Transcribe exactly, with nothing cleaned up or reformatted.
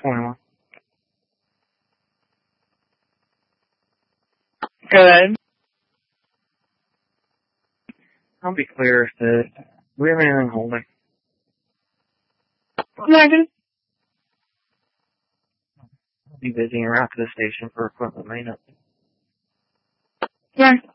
twenty-one. Good. I'll be clear if the, do we have anything holding? Megan? I'll be busy around to the station for equipment maintenance. Yeah.